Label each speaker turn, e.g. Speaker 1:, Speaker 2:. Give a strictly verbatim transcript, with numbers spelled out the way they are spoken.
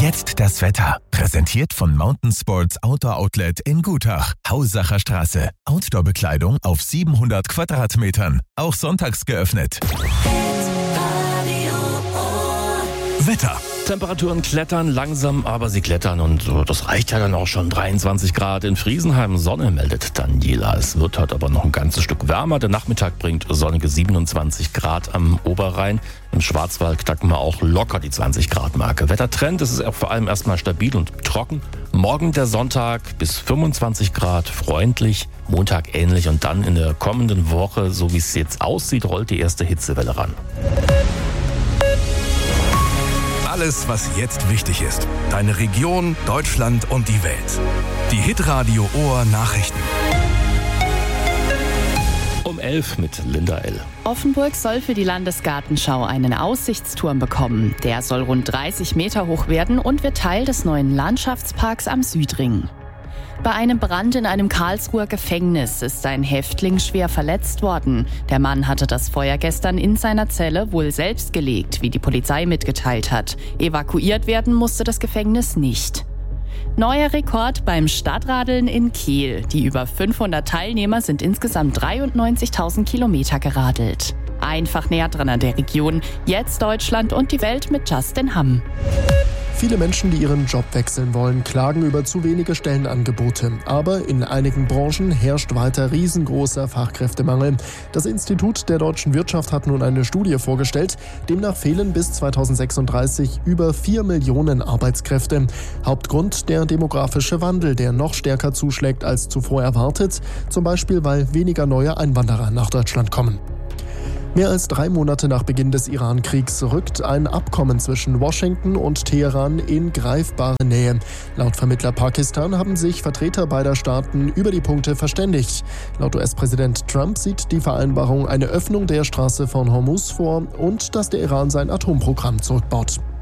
Speaker 1: jetzt das Wetter. Präsentiert von Mountain Sports Outdoor Outlet in Gutach. Hausacher Straße. Outdoor-Bekleidung auf siebenhundert Quadratmetern. Auch sonntags geöffnet. Wetter.
Speaker 2: Temperaturen klettern langsam, aber sie klettern und so, das reicht ja dann auch schon. dreiundzwanzig Grad in Friesenheim, Sonne, meldet Daniela. Es wird heute aber noch ein ganzes Stück wärmer. Der Nachmittag bringt sonnige siebenundzwanzig Grad am Oberrhein. Im Schwarzwald knacken wir auch locker die zwanzig Grad Marke. Wettertrend, es ist auch vor allem erstmal stabil und trocken. Morgen der Sonntag bis fünfundzwanzig Grad, freundlich. Montag ähnlich und dann in der kommenden Woche, so wie es jetzt aussieht, rollt die erste Hitzewelle ran.
Speaker 1: Alles, was jetzt wichtig ist. Deine Region, Deutschland und die Welt. Die Hitradio Ohr Nachrichten.
Speaker 2: Um elf mit Linda L.
Speaker 3: Offenburg soll für die Landesgartenschau einen Aussichtsturm bekommen. Der soll rund dreißig Meter hoch werden und wird Teil des neuen Landschaftsparks am Südring. Bei einem Brand in einem Karlsruher Gefängnis ist ein Häftling schwer verletzt worden. Der Mann hatte das Feuer gestern in seiner Zelle wohl selbst gelegt, wie die Polizei mitgeteilt hat. Evakuiert werden musste das Gefängnis nicht. Neuer Rekord beim Stadtradeln in Kehl. Die über fünfhundert Teilnehmer sind insgesamt dreiundneunzigtausend Kilometer geradelt. Einfach näher dran an der Region. Jetzt Deutschland und die Welt mit Justin Hamm.
Speaker 4: Viele Menschen, die ihren Job wechseln wollen, klagen über zu wenige Stellenangebote. Aber in einigen Branchen herrscht weiter riesengroßer Fachkräftemangel. Das Institut der deutschen Wirtschaft hat nun eine Studie vorgestellt. Demnach fehlen bis zweitausendsechsunddreißig über vier Millionen Arbeitskräfte. Hauptgrund der demografische Wandel, der noch stärker zuschlägt als zuvor erwartet. Zum Beispiel, weil weniger neue Einwanderer nach Deutschland kommen. Mehr als drei Monate nach Beginn des Iran-Kriegs rückt ein Abkommen zwischen Washington und Teheran in greifbare Nähe. Laut Vermittler Pakistan haben sich Vertreter beider Staaten über die Punkte verständigt. Laut U S-Präsident Trump sieht die Vereinbarung eine Öffnung der Straße von Hormuz vor und dass der Iran sein Atomprogramm zurückbaut.